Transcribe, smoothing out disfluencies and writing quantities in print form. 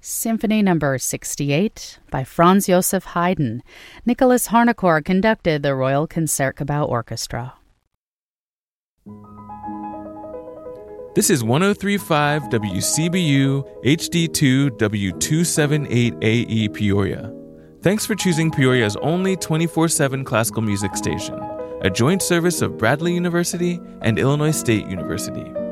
Symphony No. 68 by Franz Joseph Haydn. Nicholas Harnoncourt conducted the Royal Concertgebouw Orchestra. This is 103.5 WCBU HD2 W278AE Peoria. Thanks for choosing Peoria's only 24/7 classical music station, a joint service of Bradley University and Illinois State University.